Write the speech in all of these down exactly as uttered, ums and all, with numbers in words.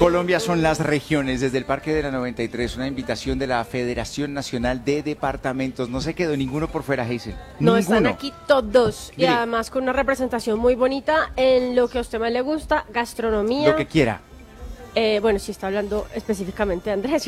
Colombia son las regiones. Desde el Parque de la noventa y tres, una invitación de la Federación Nacional de Departamentos. No se quedó ninguno por fuera, Hazel. No, Ninguno. están aquí todos. Mire. Y además con una representación muy bonita en lo que a usted más le gusta, gastronomía. Lo que quiera. Eh, bueno, si está hablando específicamente de Andrés.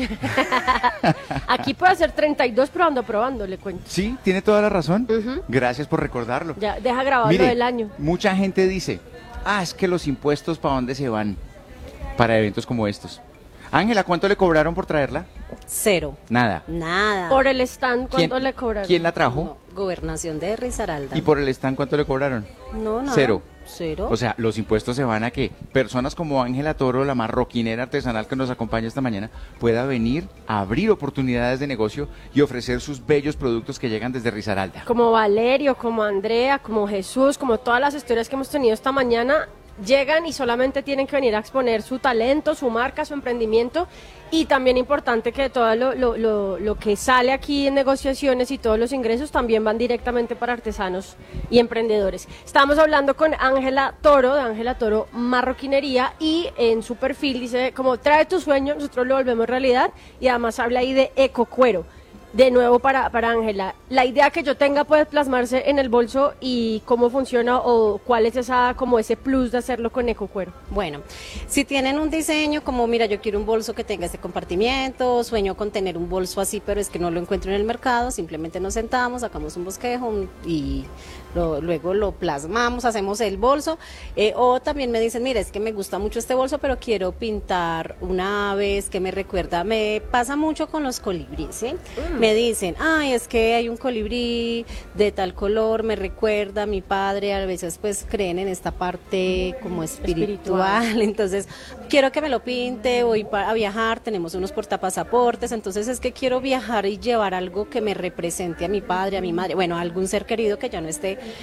Aquí puede ser treinta y dos, pero ando probando, le cuento. Sí, tiene toda la razón. Ujú. Gracias por recordarlo. Ya, deja grabado Mire, lo del año. mucha gente dice, ah, es que los impuestos, ¿para dónde se van? Para eventos como estos. Ángela, ¿cuánto le cobraron por traerla? Cero. Nada. Nada. Por el stand, ¿Quién- ¿cuánto le cobraron? ¿Quién la trajo? No, Gobernación de Risaralda. ¿Y por el stand cuánto le cobraron? No, nada. Cero. Cero. O sea, los impuestos se van a que personas como Ángela Toro, la marroquinera artesanal que nos acompaña esta mañana, pueda venir a abrir oportunidades de negocio y ofrecer sus bellos productos que llegan desde Risaralda. Como Valerio, como Andrea, como Jesús, como todas las historias que hemos tenido esta mañana, llegan y solamente tienen que venir a exponer su talento, su marca, su emprendimiento, y también importante que todo lo, lo, lo, lo que sale aquí en negociaciones y todos los ingresos también van directamente para artesanos y emprendedores. Estamos hablando con Ángela Toro, de Ángela Toro Marroquinería, y en su perfil dice como trae tu sueño, nosotros lo volvemos realidad, y además habla ahí de ecocuero. De nuevo para para Ángela, la idea que yo tenga puede plasmarse en el bolso, y cómo funciona o cuál es esa como ese plus de hacerlo con ecocuero. Bueno, si tienen un diseño como, mira, yo quiero un bolso que tenga este compartimiento, sueño con tener un bolso así, pero es que no lo encuentro en el mercado, simplemente nos sentamos, sacamos un bosquejo un- y lo- luego lo plasmamos, hacemos el bolso. Eh, o también me dicen, mira, es que me gusta mucho este bolso, pero quiero pintar una ave, es que me recuerda, me pasa mucho con los colibríes, ¿sí? Me dicen, ay, es que hay un colibrí de tal color, me recuerda a mi padre, a veces pues creen en esta parte como espiritual, Espiritual. entonces quiero que me lo pinte, voy pa- a viajar, tenemos unos portapasaportes, entonces es que quiero viajar y llevar algo que me represente a mi padre, a mi madre, bueno, a algún ser querido que ya no esté